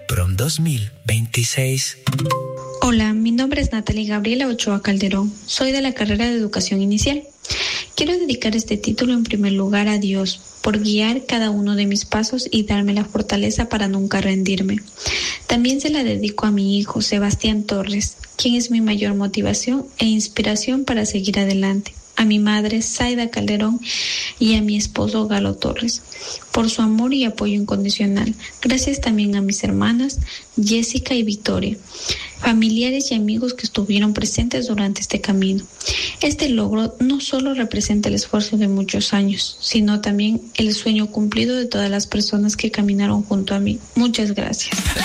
Prom 2026. Hola, mi nombre es Natalie Gabriela Ochoa Calderón. Soy de la carrera de Educación Inicial. Quiero dedicar este título en primer lugar a Dios por guiar cada uno de mis pasos y darme la fortaleza para nunca rendirme. También se la dedico a mi hijo, Sebastián Torres, quien es mi mayor motivación e inspiración para seguir adelante. A mi madre, Zaida Calderón, y a mi esposo, Galo Torres, por su amor y apoyo incondicional. Gracias también a mis hermanas, Jessica y Victoria, familiares y amigos que estuvieron presentes durante este camino. Este logro no solo representa el esfuerzo de muchos años, sino también el sueño cumplido de todas las personas que caminaron junto a mí. Muchas gracias.